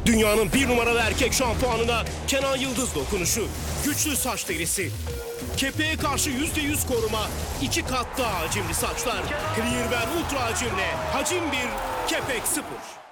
Dünyanın bir numaralı erkek şampuanına Kenan Yıldız dokunuşu. Güçlü saç derisi. Kepeğe karşı %100 koruma. 2 kat daha hacimli saçlar. Clear Ultra hacimle. Hacim 1, kepek 0.